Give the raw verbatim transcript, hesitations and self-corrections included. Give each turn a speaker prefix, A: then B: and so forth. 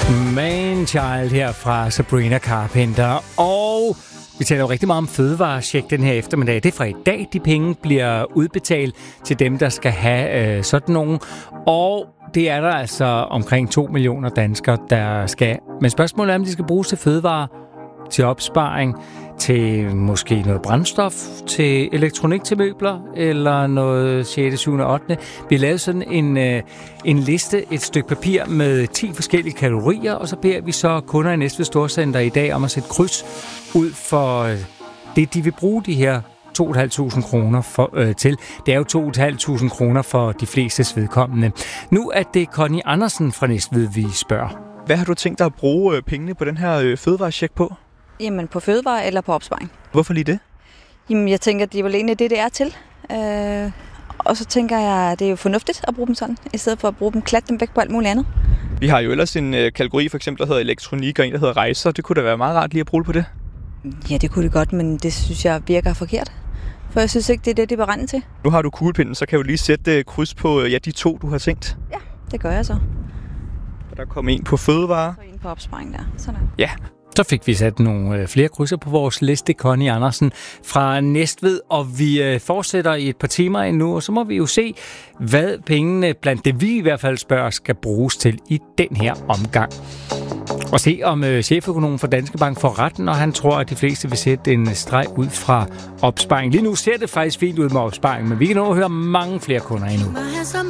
A: Man Child her fra Sabrina Carpenter. Og vi taler jo rigtig meget om fødevarecheck den her eftermiddag. Det er fra i dag, de penge bliver udbetalt til dem, der skal have øh, sådan nogen. Og det er der altså omkring to millioner danskere, der skal. Men spørgsmålet er, om de skal bruges til fødevarer, til opsparing, til måske noget brændstof, til elektronik til møbler, eller noget sjette, syvende og ottende. Vi har lavet sådan en, øh, en liste, et stykke papir med ti forskellige kategorier, og så beder vi så kunder i Næstved Storcenter i dag om at sætte kryds ud for øh, det, de vil bruge de her to tusind fem hundrede kroner for, øh, til. Det er jo to tusind fem hundrede kroner for de flestes vedkommende. Nu er det Connie Andersen fra Næstved, vi spørger.
B: Hvad har du tænkt dig at bruge pengene på den her øh, fødevarecheck på?
C: Jamen på fødevare eller på opsparing.
B: Hvorfor lige det?
C: Jamen jeg tænker, det er vel egentlig det, det er til. Øh, og så tænker jeg, at det er jo fornuftigt at bruge dem sådan, i stedet for at bruge dem, klatte dem væk på alt muligt andet.
B: Vi har jo ellers en øh, kategori, for eksempel, der hedder elektronik, og en, der hedder rejser. Det kunne da være meget rart lige at bruge på det.
C: Ja, det kunne det godt, men det synes jeg virker forkert. For jeg synes ikke, det er det, det er beregnet til.
B: Nu har du kuglepinden, så kan du lige sætte kryds på ja, de to, du har tænkt.
C: Ja, det gør jeg så.
B: Og der kommer en på fødevare.
C: Så en på opsparing der. Sådan.
B: Ja.
A: Så fik vi sat nogle flere krydser på vores liste, Connie Andersen fra Næstved, og vi fortsætter i et par timer endnu, og så må vi jo se, hvad pengene, blandt det vi i hvert fald spørger, skal bruges til i den her omgang. Og se om øh, cheføkonomen for Danske Bank får ret, når han tror, at de fleste vil sætte en streg ud fra opsparing. Lige nu ser det faktisk fint ud med opsparing, men vi kan nå at høre mange flere kunder endnu.